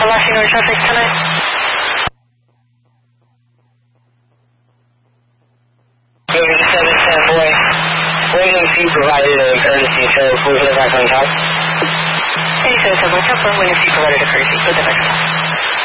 Lashing over traffic tonight. David 7 boy. William C provided a courtesy, so we'll get back on top. 87 boy, confirm William C provided a courtesy. Go to the next one.